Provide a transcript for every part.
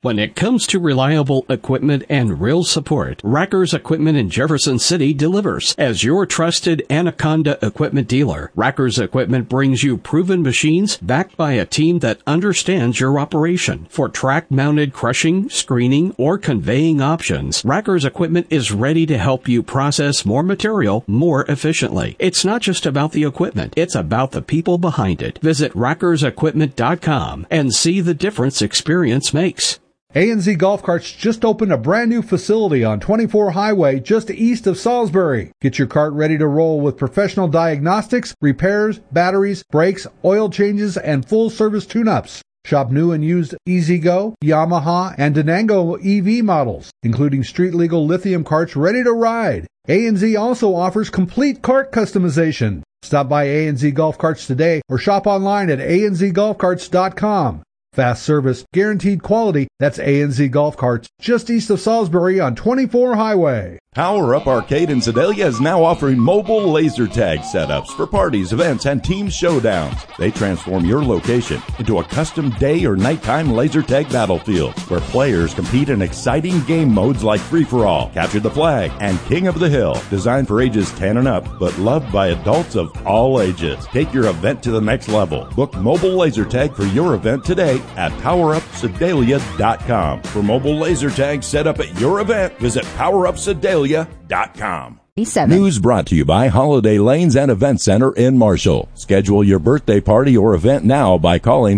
When it comes to reliable equipment and real support, Racker's Equipment in Jefferson City delivers. As your trusted Anaconda equipment dealer, Racker's Equipment brings you proven machines backed by a team that understands your operation. For track-mounted crushing, screening, or conveying options, Racker's Equipment is ready to help you process more material more efficiently. It's not just about the equipment, it's about the people behind it. Visit rackersequipment.com and see the difference experience makes. A&Z Golf Carts just opened a brand new facility on 24 Highway just east of Salisbury. Get your cart ready to roll with professional diagnostics, repairs, batteries, brakes, oil changes, and full service tune-ups. Shop new and used E-Z-Go, Yamaha, and Denango EV models, including street-legal lithium carts ready to ride. A&Z also offers complete cart customization. Stop by A&Z Golf Carts today or shop online at anzgolfcarts.com. Fast service, guaranteed quality. That's A&Z Golf Carts, just east of Salisbury on 24 Highway. Power Up Arcade in Sedalia is now offering mobile laser tag setups for parties, events, and team showdowns. They transform your location into a custom day or nighttime laser tag battlefield where players compete in exciting game modes like Free-for-All, Capture the Flag, and King of the Hill. Designed for ages 10 and up, but loved by adults of all ages. Take your event to the next level. Book mobile laser tag for your event today at PowerUpSedalia.com. For mobile laser tag set up at your event, visit PowerUpSedalia.com. News brought to you by Holiday Lanes and Event Center in Marshall. Schedule your birthday party or event now by calling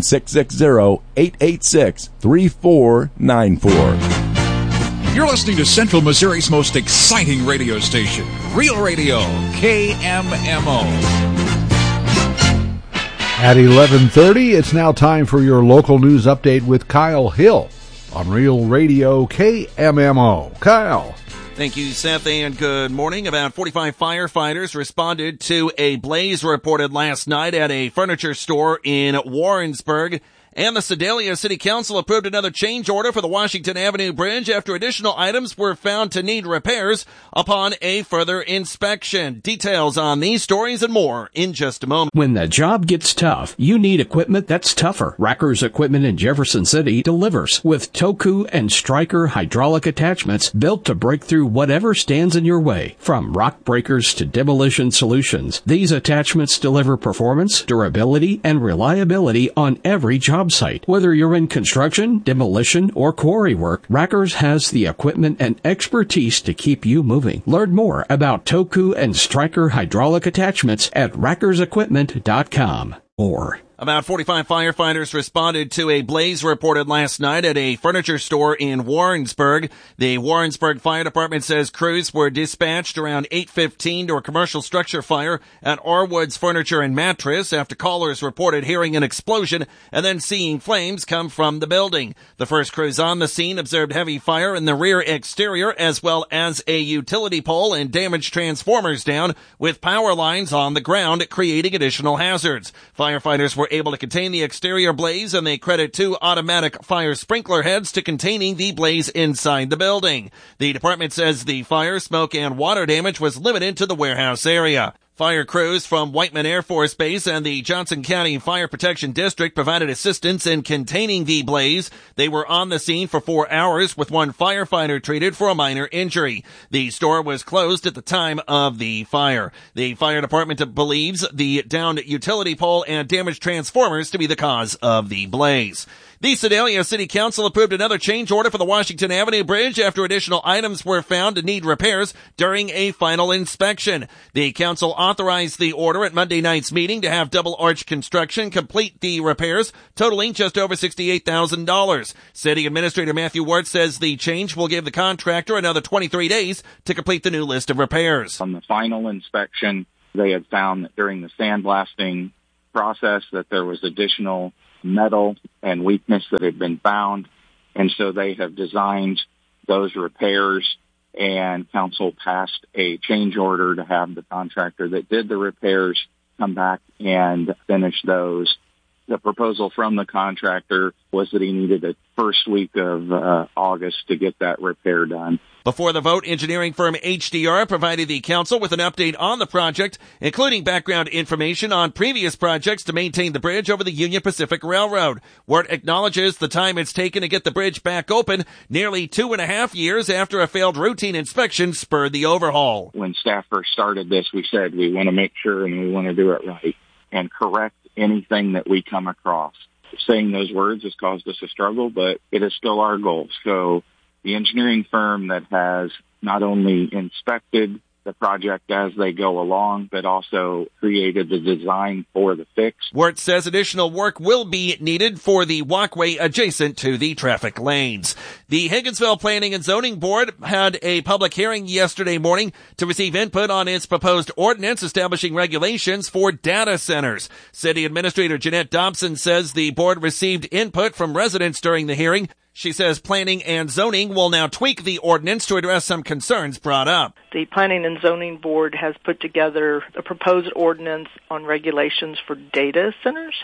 660-886-3494. You're listening to Central Missouri's most exciting radio station, Real Radio, KMMO. At 11:30, it's now time for your local news update with Kyle Hill on Real Radio KMMO. Kyle. Thank you, Seth, and good morning. About 45 firefighters responded to a blaze reported last night at a furniture store in Warrensburg. And the Sedalia City Council approved another change order for the Washington Avenue Bridge after additional items were found to need repairs upon a further inspection. Details on these stories and more in just a moment. When the job gets tough, you need equipment that's tougher. Racker's Equipment in Jefferson City delivers with Toku and Stryker hydraulic attachments built to break through whatever stands in your way. From rock breakers to demolition solutions, these attachments deliver performance, durability, and reliability on every job site. Whether you're in construction, demolition, or quarry work, Racker's has the equipment and expertise to keep you moving. Learn more about Toku and Stryker hydraulic attachments at rackersequipment.com. About 45 firefighters responded to a blaze reported last night at a furniture store in Warrensburg. The Warrensburg Fire Department says crews were dispatched around 8:15 to a commercial structure fire at Arwood's Furniture and Mattress after callers reported hearing an explosion and then seeing flames come from the building. The first crews on the scene observed heavy fire in the rear exterior as well as a utility pole and damaged transformers down with power lines on the ground creating additional hazards. Firefighters were able to contain the exterior blaze, and they credit 2 automatic fire sprinkler heads to containing the blaze inside the building. The department says the fire, smoke, and water damage was limited to the warehouse area. Fire crews from Whiteman Air Force Base and the Johnson County Fire Protection District provided assistance in containing the blaze. They were on the scene for 4 hours with 1 firefighter treated for a minor injury. The store was closed at the time of the fire. The fire department believes the downed utility pole and damaged transformers to be the cause of the blaze. The Sedalia City Council approved another change order for the Washington Avenue Bridge after additional items were found to need repairs during a final inspection. The council authorized the order at Monday night's meeting to have Double Arch Construction complete the repairs, totaling just over $68,000. City Administrator Matthew Ward says the change will give the contractor another 23 days to complete the new list of repairs. On the final inspection, they had found that during the sandblasting process that there was additional metal and weakness that had been found, and so they have designed those repairs, and council passed a change order to have the contractor that did the repairs come back and finish those The proposal from the contractor was that he needed the first week of August to get that repair done. Before the vote, engineering firm HDR provided the council with an update on the project, including background information on previous projects to maintain the bridge over the Union Pacific Railroad. Wirt acknowledges the time it's taken to get the bridge back open, nearly 2.5 years after a failed routine inspection spurred the overhaul. When staff first started this, we said we want to make sure and we want to do it right and correct anything that we come across. Saying those words has caused us a struggle, but it is still our goal. So the engineering firm that has not only inspected the project as they go along, but also created the design for the fix. Wirt says additional work will be needed for the walkway adjacent to the traffic lanes. The Higginsville Planning and Zoning Board had a public hearing yesterday morning to receive input on its proposed ordinance establishing regulations for data centers. City Administrator Jeanette Dobson says the board received input from residents during the hearing. She says Planning and Zoning will now tweak the ordinance to address some concerns brought up. The Planning and Zoning Board has put together a proposed ordinance on regulations for data centers.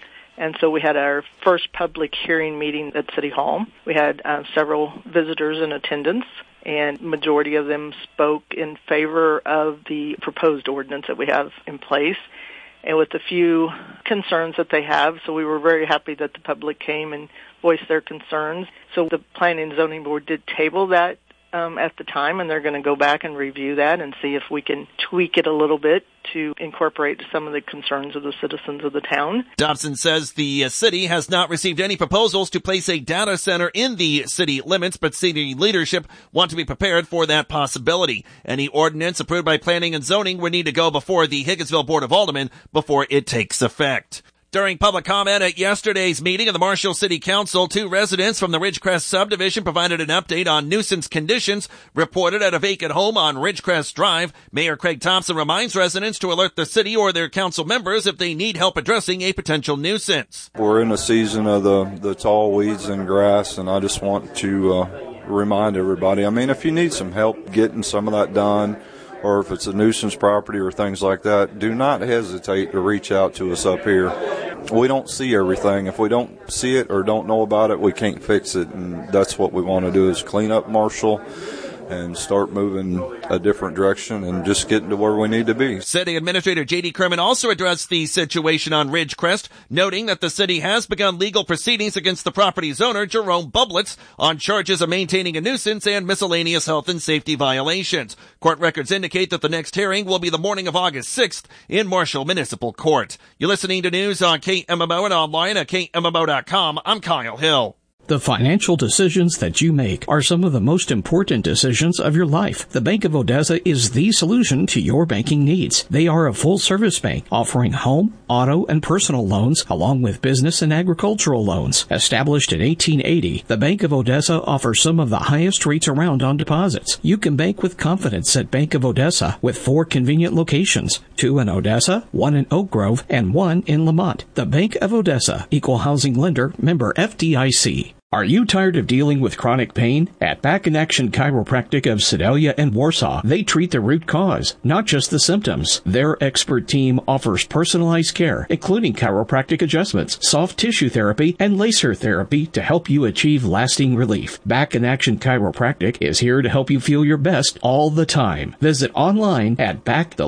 And so we had our first public hearing meeting at City Hall. We had several visitors in attendance, and majority of them spoke in favor of the proposed ordinance that we have in place, and with a few concerns that they have. So we were very happy that the public came and voiced their concerns. So the Planning and Zoning Board did table that at the time, and they're going to go back and review that and see if we can tweak it a little bit to incorporate some of the concerns of the citizens of the town. Dobson says the city has not received any proposals to place a data center in the city limits, but city leadership want to be prepared for that possibility. Any ordinance approved by Planning and Zoning would need to go before the Higginsville Board of Aldermen before it takes effect. During public comment at yesterday's meeting of the Marshall City Council, 2 residents from the Ridgecrest subdivision provided an update on nuisance conditions reported at a vacant home on Ridgecrest Drive. Mayor Craig Thompson reminds residents to alert the city or their council members if they need help addressing a potential nuisance. We're in the season of the tall weeds and grass, and I just want to remind everybody, if you need some help getting some of that done, or if it's a nuisance property or things like that, do not hesitate to reach out to us up here. We don't see everything. If we don't see it or don't know about it, we can't fix it. And that's what we want to do, is clean up Marshall and start moving a different direction and just getting to where we need to be. City Administrator J.D. Kerman also addressed the situation on Ridgecrest, noting that the city has begun legal proceedings against the property's owner, Jerome Bublitz, on charges of maintaining a nuisance and miscellaneous health and safety violations. Court records indicate that the next hearing will be the morning of August 6th in Marshall Municipal Court. You're listening to news on KMMO and online at KMMO.com. I'm Kyle Hill. The financial decisions that you make are some of the most important decisions of your life. The Bank of Odessa is the solution to your banking needs. They are a full-service bank offering home, auto, and personal loans along with business and agricultural loans. Established in 1880, the Bank of Odessa offers some of the highest rates around on deposits. You can bank with confidence at Bank of Odessa with 4 convenient locations, 2 in Odessa, 1 in Oak Grove, and 1 in Lamont. The Bank of Odessa, Equal Housing Lender, member FDIC. Are you tired of dealing with chronic pain? At Back in Action Chiropractic of Sedalia and Warsaw, they treat the root cause, not just the symptoms. Their expert team offers personalized care, including chiropractic adjustments, soft tissue therapy, and laser therapy to help you achieve lasting relief. Back in Action Chiropractic is here to help you feel your best all the time. Visit online at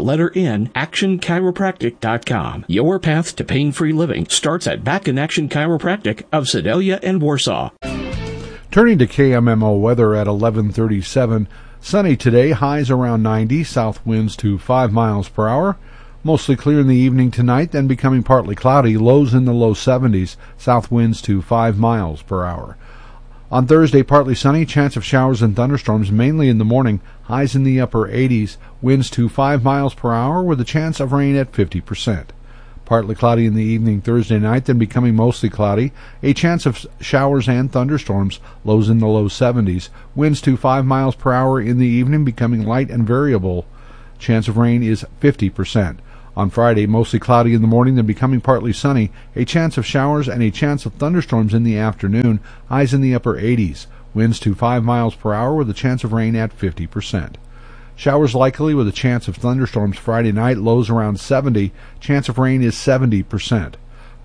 actionchiropractic.com. Your path to pain-free living starts at Back in Action Chiropractic of Sedalia and Warsaw. Turning to KMMO weather at 11:37. Sunny today, highs around 90, south winds to 5 miles per hour. Mostly clear in the evening tonight, then becoming partly cloudy, lows in the low 70s, south winds to 5 miles per hour. On Thursday, partly sunny, chance of showers and thunderstorms mainly in the morning, highs in the upper 80s, winds to 5 miles per hour with a chance of rain at 50%. Partly cloudy in the evening Thursday night, then becoming mostly cloudy. A chance of showers and thunderstorms, lows in the low 70s. Winds to 5 miles per hour in the evening, becoming light and variable. Chance of rain is 50%. On Friday, mostly cloudy in the morning, then becoming partly sunny. A chance of showers and a chance of thunderstorms in the afternoon. Highs in the upper 80s. Winds to 5 miles per hour with a chance of rain at 50%. Showers likely with a chance of thunderstorms Friday night, lows around 70. Chance of rain is 70%.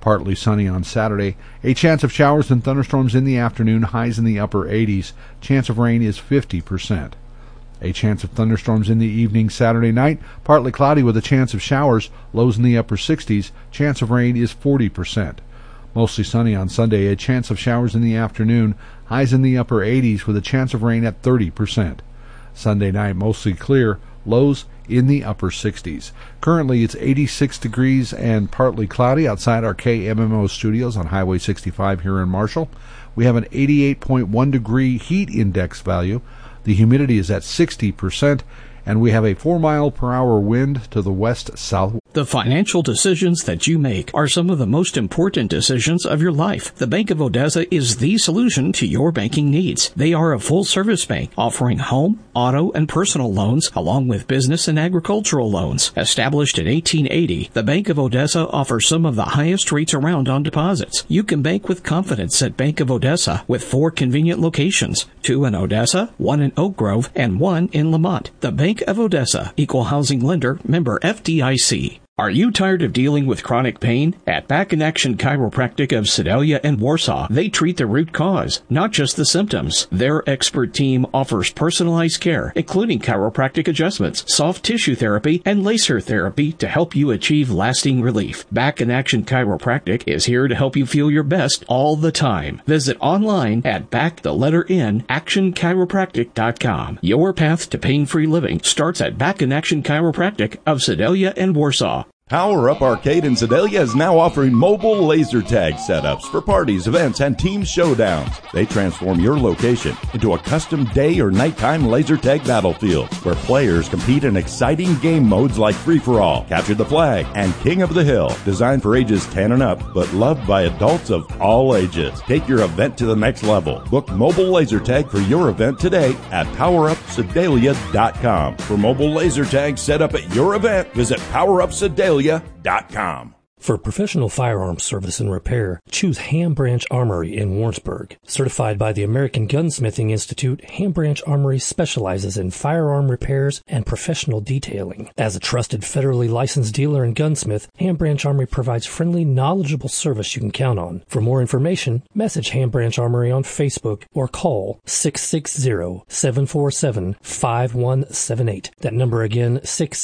Partly sunny on Saturday. A chance of showers and thunderstorms in the afternoon, highs in the upper 80s. Chance of rain is 50%. A chance of thunderstorms in the evening Saturday night, partly cloudy with a chance of showers, lows in the upper 60s. Chance of rain is 40%. Mostly sunny on Sunday, a chance of showers in the afternoon, highs in the upper 80s with a chance of rain at 30%. Sunday night, mostly clear, lows in the upper 60s. Currently, it's 86 degrees and partly cloudy outside our KMMO studios on Highway 65 here in Marshall. We have an 88.1 degree heat index value. The humidity is at 60%, and we have a 4-mile-per-hour wind to the west-south. The financial decisions that you make are some of the most important decisions of your life. The Bank of Odessa is the solution to your banking needs. They are a full-service bank offering home, auto, and personal loans along with business and agricultural loans. Established in 1880, the Bank of Odessa offers some of the highest rates around on deposits. You can bank with confidence at Bank of Odessa with 4 convenient locations, 2 in Odessa, 1 in Oak Grove, and 1 in Lamont. The Bank of Odessa, Equal Housing Lender, member FDIC. Are you tired of dealing with chronic pain? At Back in Action Chiropractic of Sedalia and Warsaw, they treat the root cause, not just the symptoms. Their expert team offers personalized care, including chiropractic adjustments, soft tissue therapy, and laser therapy to help you achieve lasting relief. Back in Action Chiropractic is here to help you feel your best all the time. Visit online at actionchiropractic.com. Your path to pain-free living starts at Back in Action Chiropractic of Sedalia and Warsaw. Power Up Arcade in Sedalia is now offering mobile laser tag setups for parties, events, and team showdowns. They transform your location into a custom day or nighttime laser tag battlefield where players compete in exciting game modes like Free-for-All, Capture the Flag, and King of the Hill. Designed for ages 10 and up, but loved by adults of all ages. Take your event to the next level. Book mobile laser tag for your event today at PowerUpSedalia.com. For mobile laser tag set up at your event, visit PowerUpSedalia.com. For professional firearms service and repair, choose Ham Branch Armory in Warrensburg. Certified by the American Gunsmithing Institute, Ham Branch Armory specializes in firearm repairs and professional detailing. As a trusted federally licensed dealer and gunsmith, Ham Branch Armory provides friendly, knowledgeable service you can count on. For more information, message Ham Branch Armory on Facebook or call 660-747-5178. That number again,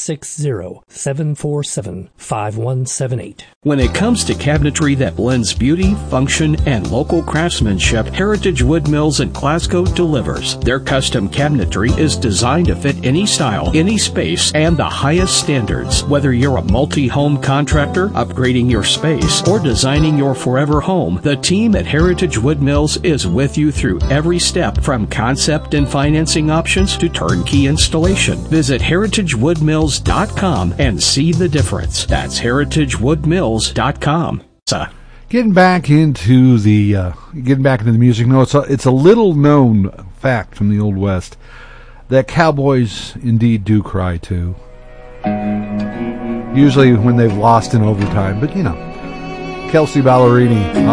660-747-5178. When it comes to cabinetry that blends beauty, function, and local craftsmanship, Heritage Wood Mills in Glasgow delivers. Their custom cabinetry is designed to fit any style, any space, and the highest standards. Whether you're a multi-home contractor, upgrading your space, or designing your forever home, the team at Heritage Wood Mills is with you through every step, from concept and financing options to turnkey installation. Visit heritagewoodmills.com and see the difference. That's heritagewoodmills.com. Getting back into the music. No, it's a little known fact from the Old West that cowboys indeed do cry too. Usually when they've lost in overtime, but Kelsey Ballerini